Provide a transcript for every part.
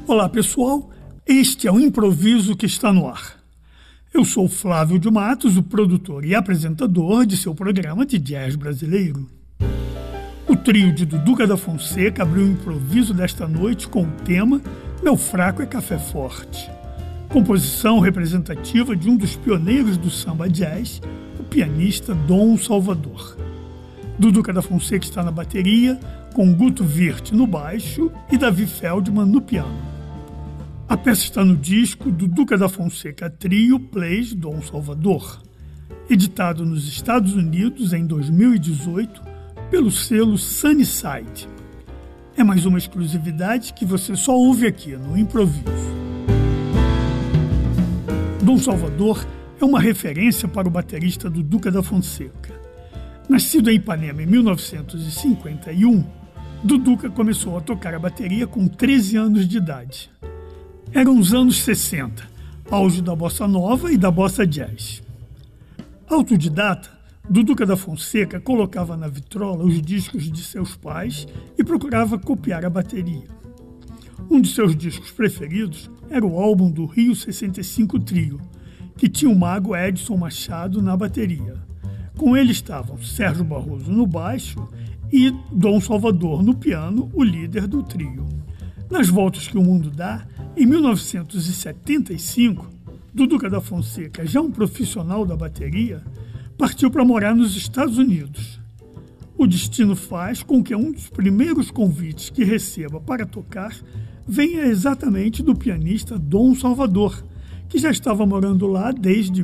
Olá pessoal, este é o improviso que está no ar. Eu sou Flávio de Matos, o produtor e apresentador de seu programa de jazz brasileiro. O trio de Duduca da Fonseca abriu o improviso desta noite com o tema Meu Fraco é Café Forte, composição representativa de um dos pioneiros do samba jazz, o pianista Dom Salvador. Duduca da Fonseca está na bateria, com Guto Virth no baixo e Davi Feldman no piano. A peça está no disco Duduca da Fonseca Trio Plays Dom Salvador, editado nos Estados Unidos em 2018 pelo selo Sunnyside. É mais uma exclusividade que você só ouve aqui no improviso. Dom Salvador é uma referência para o baterista Duduca da Fonseca. Nascido em Ipanema em 1951, Duduca começou a tocar a bateria com 13 anos de idade. Eram os anos 60, auge da bossa nova e da bossa jazz. Autodidata, Duduca da Fonseca colocava na vitrola os discos de seus pais e procurava copiar a bateria. Um de seus discos preferidos era o álbum do Rio 65 Trio, que tinha o mago Edson Machado na bateria. Com ele estavam Sérgio Barroso no baixo e Dom Salvador no piano, o líder do trio. Nas voltas que o mundo dá, em 1975, Duduca da Fonseca, já um profissional da bateria, partiu para morar nos Estados Unidos. O destino faz com que um dos primeiros convites que receba para tocar venha exatamente do pianista Dom Salvador, que já estava morando lá desde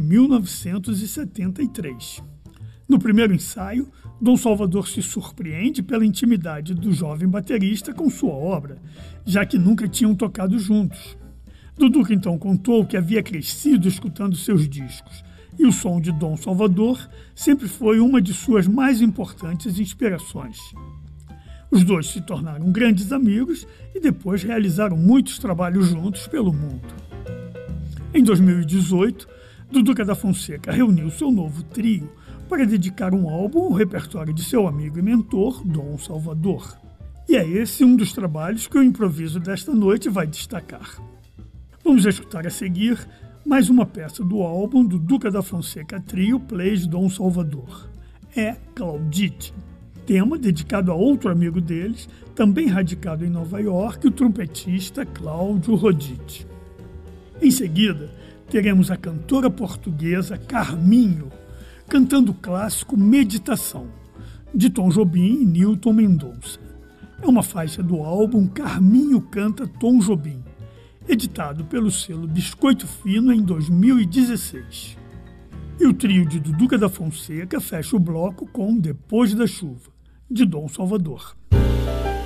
1973. No primeiro ensaio, Dom Salvador se surpreende pela intimidade do jovem baterista com sua obra, já que nunca tinham tocado juntos. Duduca então contou que havia crescido escutando seus discos, e o som de Dom Salvador sempre foi uma de suas mais importantes inspirações. Os dois se tornaram grandes amigos e depois realizaram muitos trabalhos juntos pelo mundo. Em 2018, Duduca da Fonseca reuniu seu novo trio para dedicar um álbum ao repertório de seu amigo e mentor, Dom Salvador. E é esse um dos trabalhos que o improviso desta noite vai destacar. Vamos escutar a seguir mais uma peça do álbum do Duduca da Fonseca Trio Plays Dom Salvador. É Claudite, tema dedicado a outro amigo deles, também radicado em Nova York, o trompetista Cláudio Rodite. Em seguida, teremos a cantora portuguesa Carminho, cantando o clássico Meditação, de Tom Jobim e Newton Mendonça. É uma faixa do álbum Carminho Canta Tom Jobim, editado pelo selo Biscoito Fino em 2016. E o trio de Duduca da Fonseca fecha o bloco com Depois da Chuva, de Dom Salvador.